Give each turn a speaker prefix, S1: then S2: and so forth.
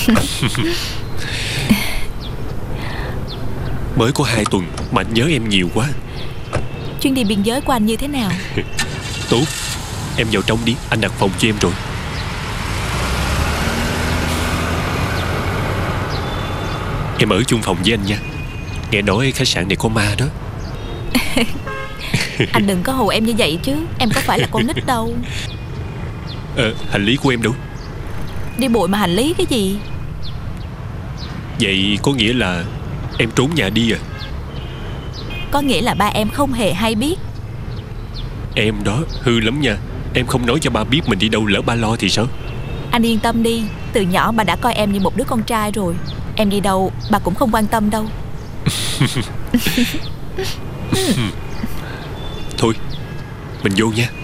S1: Mới có 2 tuần mà anh nhớ em nhiều quá.
S2: Chuyến đi biên giới của anh như thế nào?
S1: Tốt. Em vào trong đi, anh đặt phòng cho em rồi. Em ở chung phòng với anh nha. Nghe nói khách sạn này có ma đó.
S2: Anh đừng có hù em như vậy chứ. Em có phải là con nít đâu.
S1: Hành lý của em đâu?
S2: Đi bụi mà hành lý cái gì?
S1: Vậy có nghĩa là em trốn nhà đi à?
S2: Có nghĩa là ba em không hề hay biết.
S1: Em đó hư lắm nha. Em không nói cho ba biết mình đi đâu, lỡ ba lo thì sao?
S2: Anh yên tâm đi. Từ nhỏ bà đã coi em như một đứa con trai rồi. Em đi đâu bà cũng không quan tâm đâu.
S1: Thôi, mình vô nha.